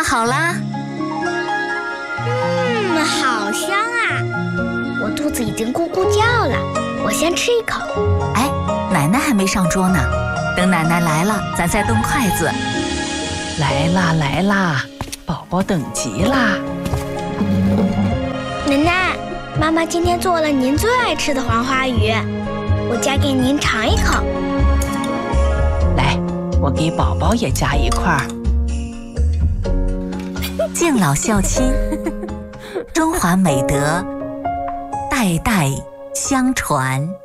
炸好啦。 好香啊！我肚子已经咕咕叫了，我先吃一口。 哎，奶奶还没上桌呢，等奶奶来了，咱再动筷子。 来啦来啦，宝宝等急啦！ 奶奶，妈妈今天做了您最爱吃的黄花鱼，我夹给您尝一口。 来，我给宝宝也夹一块儿。 敬老孝亲，中华美德代代相传。